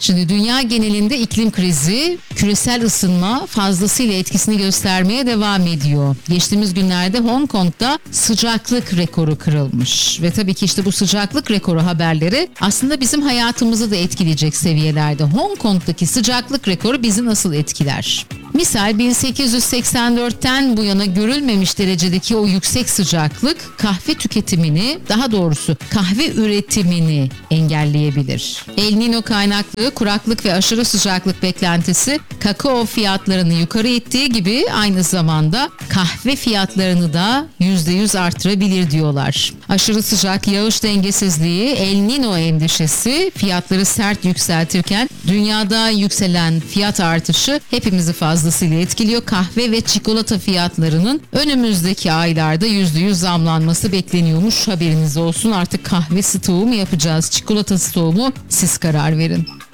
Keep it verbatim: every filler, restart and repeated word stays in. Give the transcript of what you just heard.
Şimdi dünya genelinde iklim krizi, küresel ısınma fazlasıyla etkisini göstermeye devam ediyor. Geçtiğimiz günlerde Hong Kong'da sıcaklık rekoru kırılmış. Ve tabii ki işte bu sıcaklık rekoru haberleri aslında bizim hayatımızı da etkileyecek seviyelerde. Hong Kong'daki sıcaklık rekoru bizi nasıl etkiler? Misal bin sekiz yüz seksen dörtten bu yana görülmemiş derecedeki o yüksek sıcaklık kahve tüketimini, daha doğrusu kahve üretimini engelleyebilir. El Niño kaynaklı kuraklık ve aşırı sıcaklık beklentisi kakao fiyatlarını yukarı ittiği gibi aynı zamanda kahve fiyatlarını da yüzde yüz artırabilir diyorlar. Aşırı sıcak yağış dengesizliği, El Niño endişesi fiyatları sert yükseltirken dünyada yükselen fiyat artışı hepimizi fazlasıyla etkiliyor. Kahve ve çikolata fiyatlarının önümüzdeki aylarda yüzde yüz zamlanması bekleniyormuş. Haberiniz olsun. Artık kahve stoğu mu yapacağız, çikolata stoğu mu? Siz karar verin.